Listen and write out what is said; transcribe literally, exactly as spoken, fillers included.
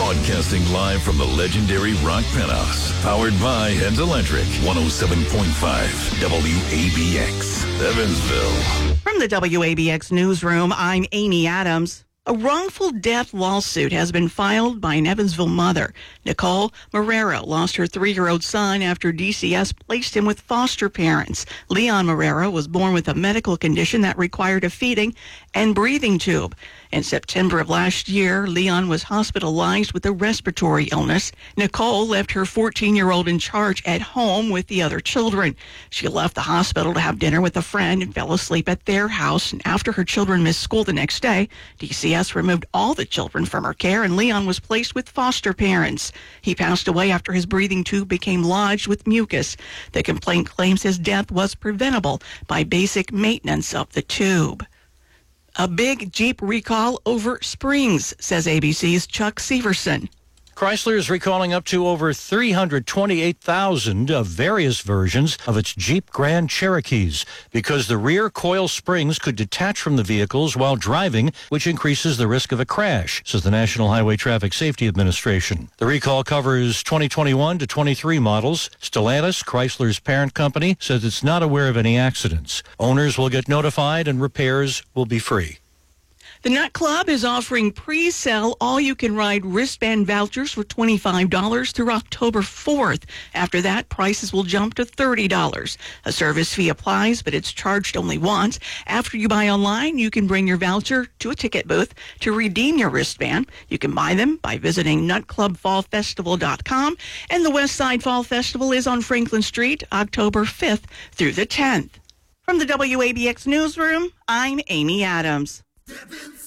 Broadcasting live from the legendary Rock Penthouse. Powered by Heads Electric. one oh seven point five W A B X, Evansville. From the W A B X newsroom, I'm Amy Adams. A wrongful death lawsuit has been filed by an Evansville mother. Nicole Marrero lost her three-year-old son after D C S placed him with foster parents. Leon Marrero was born with a medical condition that required a feeding and breathing tube. In September of last year, Leon was hospitalized with a respiratory illness. Nicole left her fourteen-year-old in charge at home with the other children. She left the hospital to have dinner with a friend and fell asleep at their house. And after her children missed school the next day, D C S removed all the children from her care, and Leon was placed with foster parents. He passed away after his breathing tube became lodged with mucus. The complaint claims his death was preventable by basic maintenance of the tube. A big Jeep recall over Springs, says A B C's Chuck Severson. Chrysler is recalling up to over three hundred twenty-eight thousand of various versions of its Jeep Grand Cherokees because the rear coil springs could detach from the vehicles while driving, which increases the risk of a crash, says the National Highway Traffic Safety Administration. The recall covers twenty twenty-one to twenty-three models. Stellantis, Chrysler's parent company, says it's not aware of any accidents. Owners will get notified and repairs will be free. The Nut Club is offering pre-sale all-you-can-ride wristband vouchers for twenty-five dollars through October fourth. After that, prices will jump to thirty dollars. A service fee applies, but it's charged only once. After you buy online, you can bring your voucher to a ticket booth to redeem your wristband. You can buy them by visiting nut club fall festival dot com. And the West Side Fall Festival is on Franklin Street, October fifth through the tenth. From the W A B X Newsroom, I'm Amy Adams.